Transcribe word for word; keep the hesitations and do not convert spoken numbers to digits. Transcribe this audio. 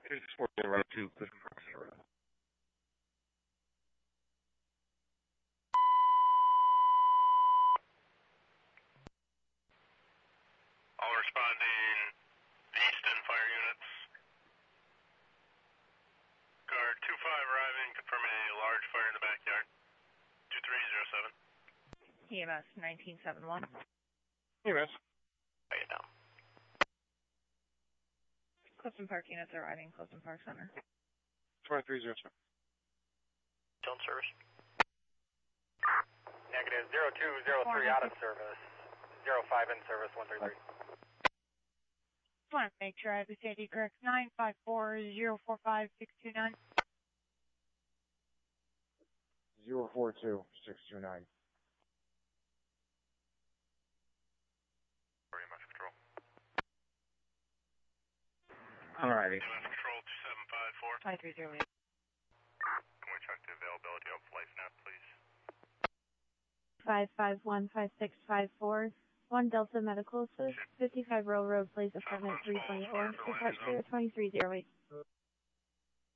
Here's this morning around two Clifton Park Center. All responding Easton fire units. Guard two five arriving, confirming a large fire in the backyard. two three zero seven. E M S nineteen seventy-one. E M S. How you down? Clifton Park units arriving, Clifton Park Center. twenty-three zero seven. Still in service. Negative zero two zero three out of service. zero five in service, one three three. Just want to make sure I have the safety correct. nine five four zero four five six two nine. zero four two six two nine. Very much control. I'm arriving. E M S control two seven five four. twenty-three zero eight. Can we check the availability of flight nav, please? five five one five six five four. one Delta Medical Assist, fifty-five Railroad Place, Apartment three twenty Orange, departure twenty-three zero eight.